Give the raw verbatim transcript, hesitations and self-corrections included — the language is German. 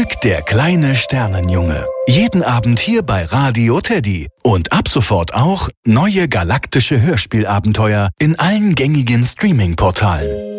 Glück der kleine Sternenjunge. Jeden Abend hier bei Radio Teddy. Und ab sofort auch neue galaktische Hörspielabenteuer in allen gängigen Streaming-Portalen.